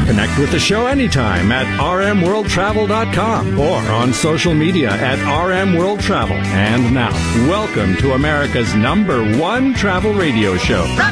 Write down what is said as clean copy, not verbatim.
Connect with the show anytime at rmworldtravel.com or on social media at rmworldtravel. And now, welcome to America's #1 travel radio show.